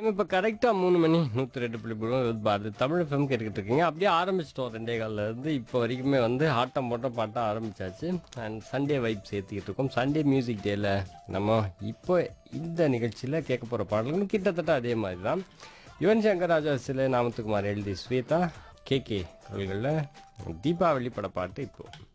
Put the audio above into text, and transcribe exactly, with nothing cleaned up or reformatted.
இப்போ கரெக்டாக மூணு மணி நூற்றி ரெண்டு புள்ளி மூணு பாரதி தமிழ் எஃப்எம் கேட்டுக்கிட்டு இருக்கீங்க. அப்படியே ஆரம்பிச்சிட்டோம் ரெண்டே காலில் இருந்து இப்போ வரைக்குமே வந்து ஆட்டம் போட்டம் பாட்டாக ஆரம்பிச்சாச்சு. அண்ட் சண்டே வைப் சேர்த்துக்கிட்டு இருக்கோம். சண்டே மியூசிக் டேயில் நம்ம இப்போ இந்த நிகழ்ச்சியில் கேட்க போகிற பாடல்களும் கிட்டத்தட்ட அதே மாதிரி தான். யுவன் சங்கர் ராஜா சிலை நாமத்துக்குமார் எழுதி ஸ்வேதா கே கே குரல்களில் தீபாவளி பட பாட்டு இப்போ